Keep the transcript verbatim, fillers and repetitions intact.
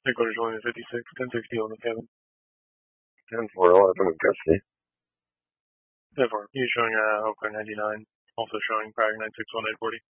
Headquarters one fifty-six, ten sixty on the cabin. ten four eleven in custody. ten four. You're showing uh, Oakland ninety-nine. Also showing Prague nine six one eight forty.